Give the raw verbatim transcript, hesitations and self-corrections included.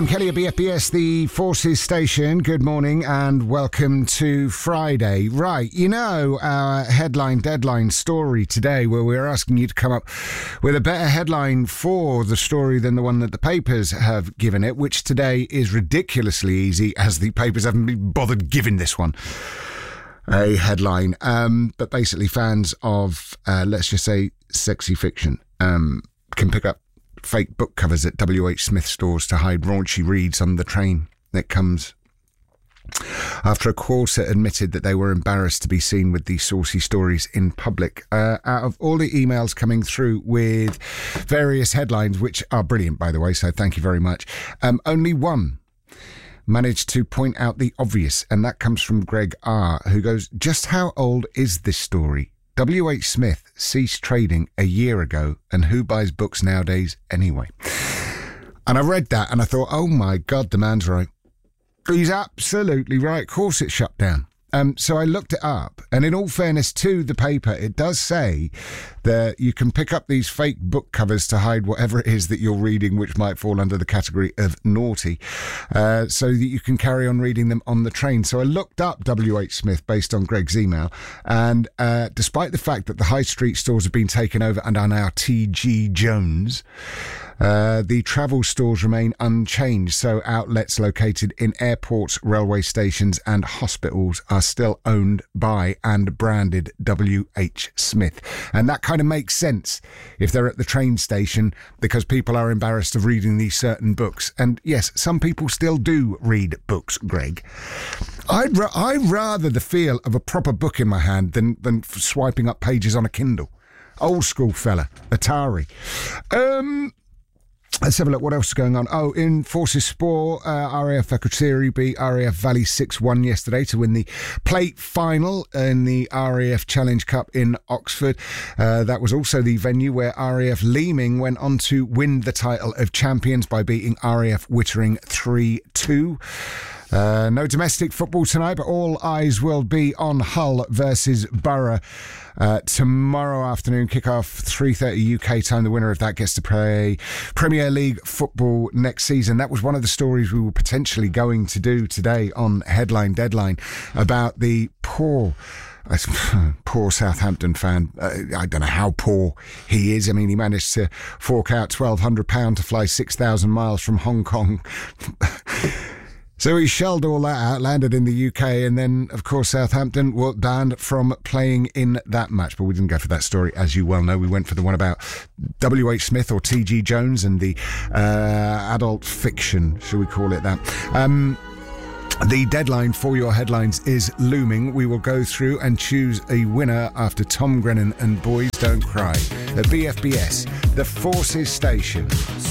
Kelly at B F B S, the Forces Station. Good morning and welcome to Friday. Right, you know our headline deadline story today, where we're asking you to come up with a better headline for the story than the one that the papers have given it, which today is ridiculously easy as the papers haven't been bothered giving this one a headline. Um, but basically fans of, uh, let's just say, sexy fiction um, can pick up fake book covers at W H Smith stores to hide raunchy reads on the train that comes after a quartet admitted that they were embarrassed to be seen with these saucy stories in public. Uh, out of all the emails coming through with various headlines, which are brilliant, by the way, so thank you very much, um, only one managed to point out the obvious, and that comes from Greg R., who goes, just how old is this story? W H Smith ceased trading a year ago, and who buys books nowadays anyway? And I read that and I thought, oh my God, the man's right. He's absolutely right. Of course it shut down. Um, so I looked it up, and in all fairness to the paper, it does say that you can pick up these fake book covers to hide whatever it is that you're reading, which might fall under the category of naughty, uh, so that you can carry on reading them on the train. So I looked up W H Smith based on Greg's email, and uh, despite the fact that the high street stores have been taken over and are now T G Jones, Uh, the travel stores remain unchanged, so outlets located in airports, railway stations and hospitals are still owned by and branded W H Smith. And that kind of makes sense if they're at the train station, because people are embarrassed of reading these certain books. And yes, some people still do read books, Greg. I'd, ra- I'd rather the feel of a proper book in my hand than, than swiping up pages on a Kindle. Old school fella, Atari. Um... Let's have a look. What else is going on? Oh, in Forces Sport, uh, R A F Akrotiri beat R A F Valley six one yesterday to win the plate final in the R A F Challenge Cup in Oxford. Uh, that was also the venue where R A F Leeming went on to win the title of champions by beating R A F Wittering three two. Uh, no domestic football tonight, but all eyes will be on Hull versus Borough uh, tomorrow afternoon. Kick-off three thirty U K time. The winner of that gets to play Premier League football next season. That was one of the stories we were potentially going to do today on Headline Deadline about the poor... poor Southampton fan. Uh, I don't know how poor he is. I mean, he managed to fork out twelve hundred pounds to fly six thousand miles from Hong Kong. So he shelled all that out, landed in the U K, and then, of course, Southampton were banned from playing in that match. But we didn't go for that story, as you well know. We went for the one about W H Smith or T G Jones and the uh, adult fiction, shall we call it that. Um... The deadline for your headlines is looming. We will go through and choose a winner after Tom Grennan and Boys Don't Cry at B F B S, the Forces Station.